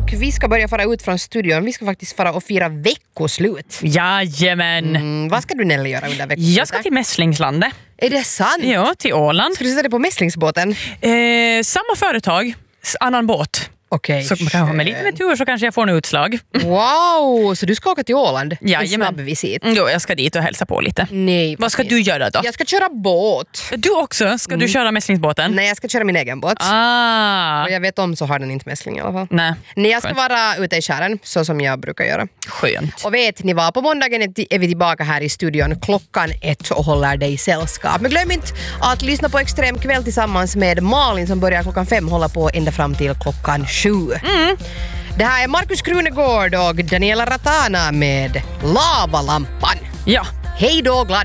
och vi ska börja fara ut från studion. Vi ska faktiskt fara och fira veckoslut. Jajamän. Vad ska du, Nelly, göra under veckoslutet? Jag ska till Mässlingslandet. Är det sant? Ja, till Åland. Ska du sätta dig på mässlingsbåten? Samma företag, annan båt. Okej. Så kanske med lite med tur så kanske jag får en utslag. Wow, så du ska åka till Åland? Jajamän. En snabb visit. Jo, jag ska dit och hälsa på lite. Nej. Vad ska du göra då? Jag ska köra båt. Du också? Ska du köra mässlingsbåten? Nej, jag ska köra min egen båt. Och jag vet om så har den inte mässling i alla fall. Nej. Nej, jag ska vara ute i skären så som jag brukar göra. Skönt. Och vet ni vad, på måndagen är vi tillbaka här i studion 1:00 och håller dig sällskap. Men glöm inte att lyssna på Extrem kväll tillsammans med Malin som börjar 5:00, hålla på ända fram till 7:00. Det här är Markus Krunegård och Daniela Ratana med Lavalampan. Ja. Hej då, glad